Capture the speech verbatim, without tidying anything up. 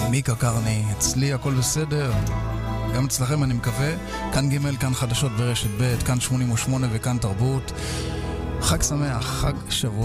מיקה קרני, אצלי הכל בסדר, גם אצלכם אני מקווה. כאן ג', כאן חדשות ברשת ב', כאן שמונים ושמונה וכאן תרבות. חג שמח, חג שבוע